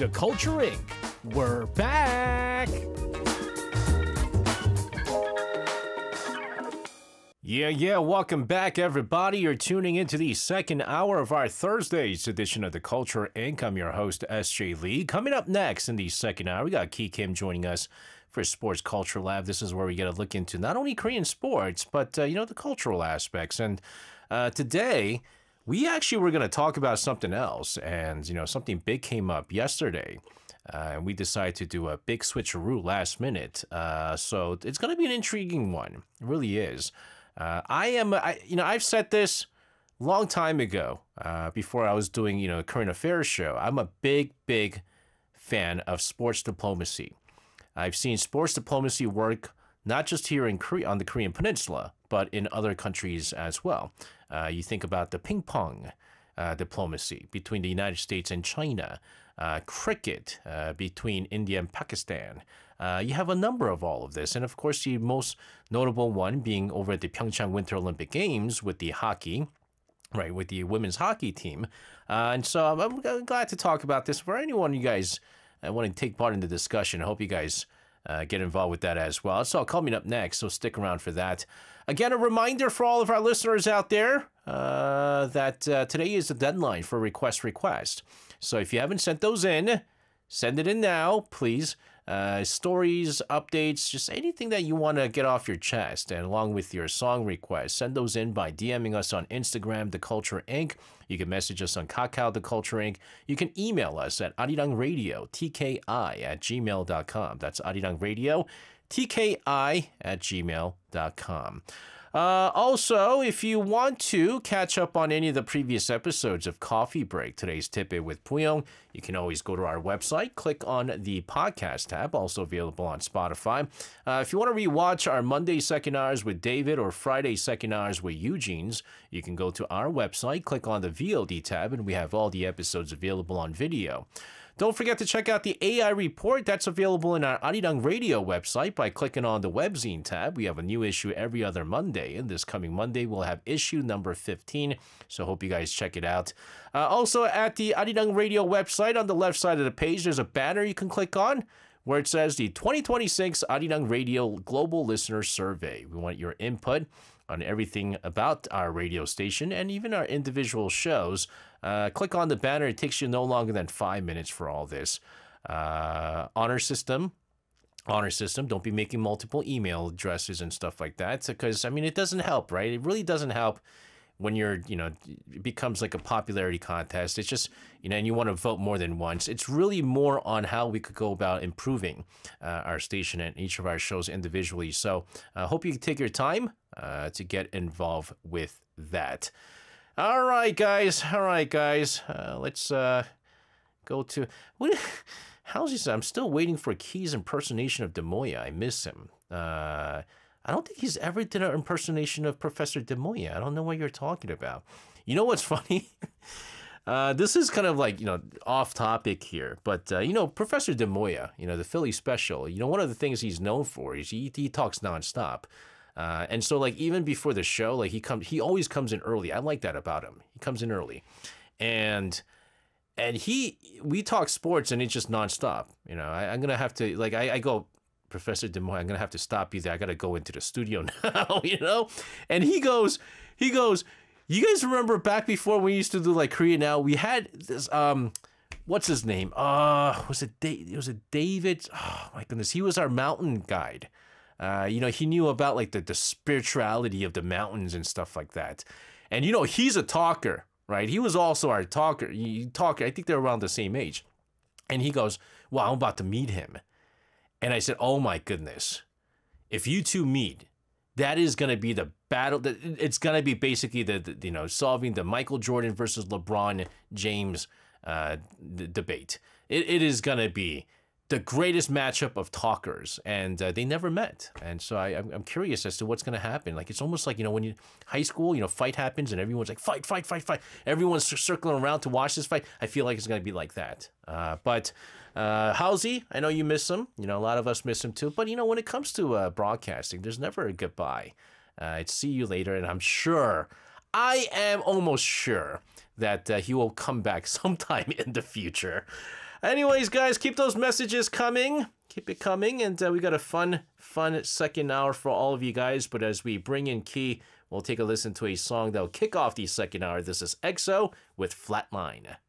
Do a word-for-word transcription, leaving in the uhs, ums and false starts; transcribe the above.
The Culture Incorporated. We're back! Yeah, yeah, welcome back, everybody. You're tuning into the second hour of our Thursday's edition of The Culture Incorporated. I'm your host, S J Lee. Coming up next in the second hour, we got Ki Kim joining us for Sports Culture Lab. This is where we get a look into not only Korean sports, but, uh, you know, the cultural aspects. And uh, today, we actually were going to talk about something else. And, you know, something big came up yesterday. Uh, and we decided to do a big switcheroo last minute. Uh, so it's going to be an intriguing one. It really is. Uh, I am, I, you know, I've said this a long time ago, uh, before I was doing, you know, a current affairs show. I'm a big, big fan of sports diplomacy. I've seen sports diplomacy work not just here in Korea, on the Korean Peninsula, but in other countries as well. Uh, you think about the ping pong uh, diplomacy between the United States and China, uh, cricket uh, between India and Pakistan. Uh, you have a number of all of this. And of course, the most notable one being over at the Pyeongchang Winter Olympic Games with the hockey, right, with the women's hockey team. Uh, and so I'm, I'm glad to talk about this. For anyone you guys uh, want to take part in the discussion, I hope you guys uh, get involved with that as well. So coming up next, so stick around for that. Again, a reminder for all of our listeners out there uh, that uh, today is the deadline for request request. So if you haven't sent those in, send it in now, please. Uh, stories, updates, just anything that you want to get off your chest, and along with your song requests, send those in by DMing us on Instagram, The Culture Incorporated. You can message us on Kakao, The Culture Incorporated. You can email us at arirangradio, T K I at gmail dot com. That's arirangradio, T K I at gmail dot com. Uh, also, if you want to catch up on any of the previous episodes of Coffee Break, today's Tip-It with Puyong, you can always go to our website, click on the podcast tab, also available on Spotify. Uh, if you want to rewatch our Monday second hours with David or Friday second hours with Eugene's, you can go to our website, click on the V O D tab, and we have all the episodes available on video. Don't forget to check out the A I Report. That's available in our Arirang Radio website by clicking on the webzine tab. We have a new issue every other Monday, and this coming Monday we'll have issue number fifteen, so hope you guys check it out. Uh, also at the Arirang Radio website, on the left side of the page, there's a banner you can click on where it says the twenty twenty-six Arirang Radio Global Listener Survey. We want your input on everything about our radio station and even our individual shows. Uh, click on the banner. It takes you no longer than five minutes for all this. Uh, honor system. Honor system. Don't be making multiple email addresses and stuff like that, because, I mean, it doesn't help, right? It really doesn't help when you're, you know, it becomes like a popularity contest. It's just, you know, and you want to vote more than once. It's really more on how we could go about improving uh, our station and each of our shows individually. So I uh, hope you take your time uh, to get involved with that. All right, guys. All right, guys. Uh, let's uh, go to, what, how's he say? I'm still waiting for Key's impersonation of Demoya. I miss him. Uh, I don't think he's ever did an impersonation of Professor Demoya. I don't know what you're talking about. You know what's funny? uh, this is kind of like, you know, off topic here. But, uh, you know, Professor Demoya, you know, the Philly special, you know, one of the things he's known for is he, he talks nonstop. Uh, and so, like, even before the show, like, he comes, he always comes in early. I like that about him. He comes in early. And... And he, we talk sports and it's just nonstop. You know, I, I'm going to have to, like, I, I go, Professor Demoy, I'm going to have to stop you there. I got to go into the studio now, you know? And he goes, he goes, you guys remember back before we used to do, like, Korea Now? We had this, um, what's his name? Uh, was it, da- was it David? Oh, my goodness. He was our mountain guide. Uh, you know, he knew about, like, the, the spirituality of the mountains and stuff like that. And, you know, he's a talker. Right, he was also our talker. He talker. I think they're around the same age, and he goes, "Well, I'm about to meet him," and I said, "Oh my goodness, if you two meet, that is going to be the battle. It's going to be basically the, the you know solving the Michael Jordan versus LeBron James uh, d- debate. It, it is going to be the greatest matchup of talkers, and uh, they never met. And so I, I'm, I'm curious as to what's going to happen. Like, it's almost like, you know, when you high school, you know, fight happens and everyone's like, fight, fight, fight, fight. Everyone's circling around to watch this fight. I feel like it's going to be like that. Uh, but uh, Halsey, I know you miss him. You know, a lot of us miss him too. But, you know, when it comes to uh, broadcasting, there's never a goodbye. Uh, it's see you later, and I'm sure, I am almost sure that uh, he will come back sometime in the future. Anyways, guys, keep those messages coming. Keep it coming. And uh, we got a fun, fun second hour for all of you guys. But as we bring in Key, we'll take a listen to a song that will kick off the second hour. This is E X O with Flatline.